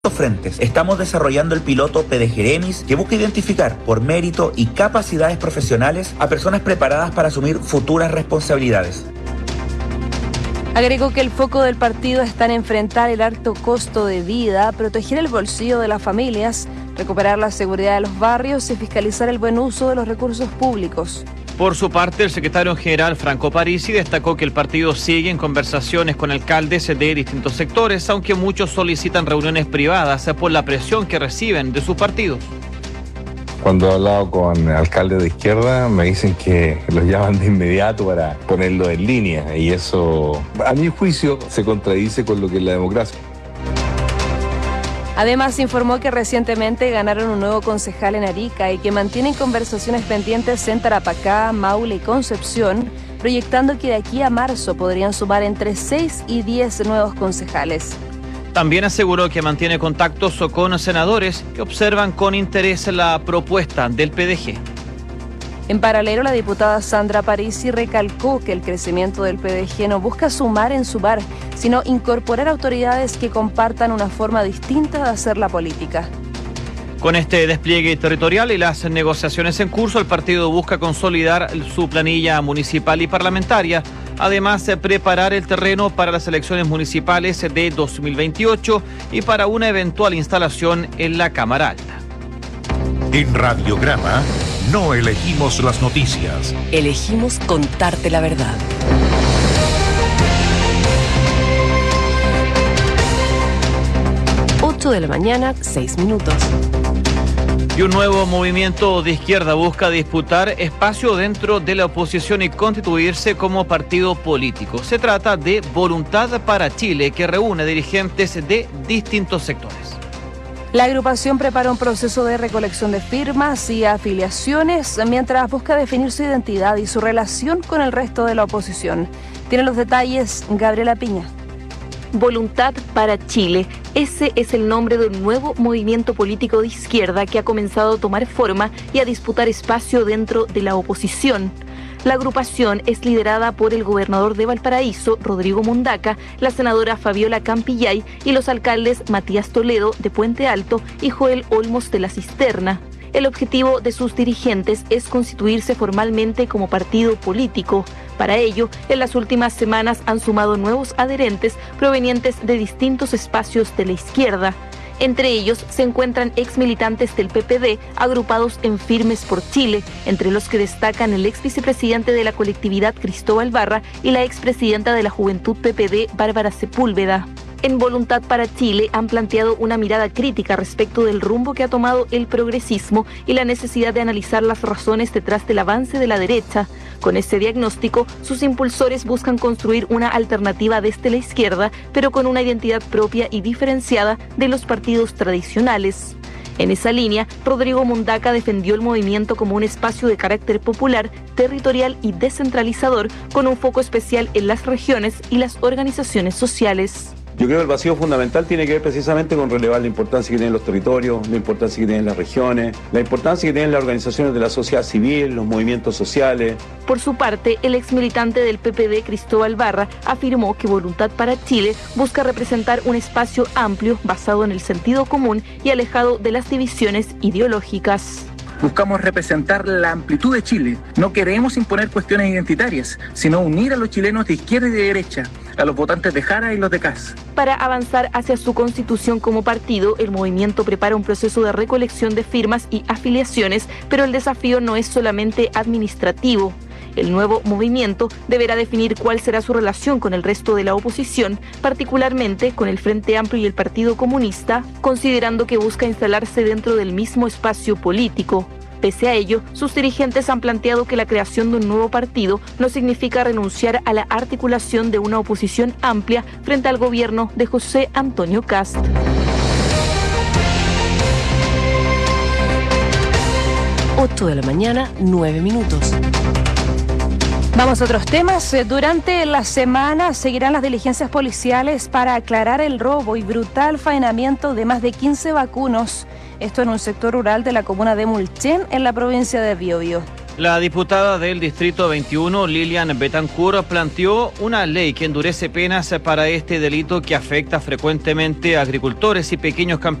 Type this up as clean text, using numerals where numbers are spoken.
frentes. Estamos desarrollando el piloto PDGEREMIS, que busca identificar por mérito y capacidades profesionales a personas preparadas para asumir futuras responsabilidades. Agregó que el foco del partido está en enfrentar el alto costo de vida, proteger el bolsillo de las familias, recuperar la seguridad de los barrios y fiscalizar el buen uso de los recursos públicos. Por su parte, el secretario general Franco Parisi destacó que el partido sigue en conversaciones con alcaldes de distintos sectores, aunque muchos solicitan reuniones privadas por la presión que reciben de sus partidos. Cuando he hablado con alcaldes de izquierda me dicen que los llaman de inmediato para ponerlo en línea y eso, a mi juicio, se contradice con lo que es la democracia. Además, informó que recientemente ganaron un nuevo concejal en Arica y que mantienen conversaciones pendientes en Tarapacá, Maule y Concepción, proyectando que de aquí a marzo podrían sumar entre 6 y 10 nuevos concejales. También aseguró que mantiene contactos con senadores que observan con interés la propuesta del PDG. En paralelo, la diputada Sandra Parisi recalcó que el crecimiento del PDG no busca sumar en sumar, sino incorporar autoridades que compartan una forma distinta de hacer la política. Con este despliegue territorial y las negociaciones en curso, el partido busca consolidar su planilla municipal y parlamentaria. Además, preparar el terreno para las elecciones municipales de 2028 y para una eventual instalación en la Cámara Alta. En Radiograma no elegimos las noticias. Elegimos contarte la verdad. 8 de la mañana, 6 minutos. Y un nuevo movimiento de izquierda busca disputar espacio dentro de la oposición y constituirse como partido político. Se trata de Voluntad para Chile, que reúne dirigentes de distintos sectores. La agrupación prepara un proceso de recolección de firmas y afiliaciones mientras busca definir su identidad y su relación con el resto de la oposición. Tiene los detalles Gabriela Piña. Voluntad para Chile. Ese es el nombre de un nuevo movimiento político de izquierda que ha comenzado a tomar forma y a disputar espacio dentro de la oposición. La agrupación es liderada por el gobernador de Valparaíso, Rodrigo Mundaca, la senadora Fabiola Campillay y los alcaldes Matías Toledo de Puente Alto y Joel Olmos de la Cisterna. El objetivo de sus dirigentes es constituirse formalmente como partido político. Para ello, en las últimas semanas han sumado nuevos adherentes provenientes de distintos espacios de la izquierda. Entre ellos se encuentran exmilitantes del PPD agrupados en Firmes por Chile, entre los que destacan el ex vicepresidente de la colectividad Cristóbal Barra y la expresidenta de la Juventud PPD Bárbara Sepúlveda. En Voluntad para Chile han planteado una mirada crítica respecto del rumbo que ha tomado el progresismo y la necesidad de analizar las razones detrás del avance de la derecha. Con ese diagnóstico, sus impulsores buscan construir una alternativa desde la izquierda, pero con una identidad propia y diferenciada de los partidos tradicionales. En esa línea, Rodrigo Mundaca defendió el movimiento como un espacio de carácter popular, territorial y descentralizador, con un foco especial en las regiones y las organizaciones sociales. Yo creo que el vacío fundamental tiene que ver precisamente con relevar la importancia que tienen los territorios, la importancia que tienen las regiones, la importancia que tienen las organizaciones de la sociedad civil, los movimientos sociales. Por su parte, el exmilitante del PPD, Cristóbal Barra, afirmó que Voluntad para Chile busca representar un espacio amplio basado en el sentido común y alejado de las divisiones ideológicas. Buscamos representar la amplitud de Chile. No queremos imponer cuestiones identitarias, sino unir a los chilenos de izquierda y de derecha, a los votantes de Jara y los de Kast. Para avanzar hacia su constitución como partido, el movimiento prepara un proceso de recolección de firmas y afiliaciones, pero el desafío no es solamente administrativo. El nuevo movimiento deberá definir cuál será su relación con el resto de la oposición, particularmente con el Frente Amplio y el Partido Comunista, considerando que busca instalarse dentro del mismo espacio político. Pese a ello, sus dirigentes han planteado que la creación de un nuevo partido no significa renunciar a la articulación de una oposición amplia frente al gobierno de José Antonio Kast. Ocho de la mañana, 9 minutos. Vamos a otros temas. Durante la semana seguirán las diligencias policiales para aclarar el robo y brutal faenamiento de más de 15 vacunos. Esto en un sector rural de la comuna de Mulchen, en la provincia de Biobío. La diputada del Distrito 21, Lilian Betancourt, planteó una ley que endurece penas para este delito que afecta frecuentemente a agricultores y pequeños campesinos.